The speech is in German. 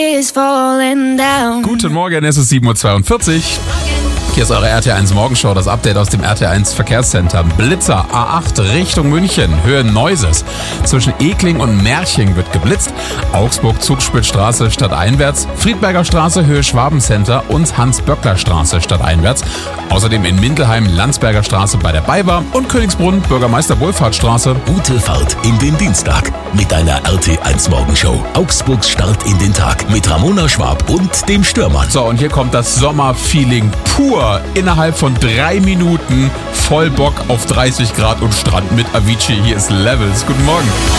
Guten Morgen, es ist 7.42 Uhr. Hier ist eure RT1 Morgenshow, das Update aus dem RT1 Verkehrscenter. Blitzer A8 Richtung München, Höhe Neuses. Zwischen Ekling und Merching wird geblitzt. Augsburg Zugspitzstraße stadteinwärts, Friedberger Straße Höhe Schwabencenter und Hans-Böckler-Straße stadteinwärts. Außerdem in Mindelheim Landsberger Straße bei der BayWa und Königsbrunn Bürgermeister Wohlfahrtsstraße. Gute Fahrt in den Dienstag mit deiner RT1 Morgenshow. Augsburgs Start in den Tag mit Ramona Schwab und dem Stürmann. So, und hier kommt das Sommerfeeling pur. Innerhalb von 3 Minuten voll Bock auf 30 Grad und Strand mit Avicii. Hier ist Levels. Guten Morgen.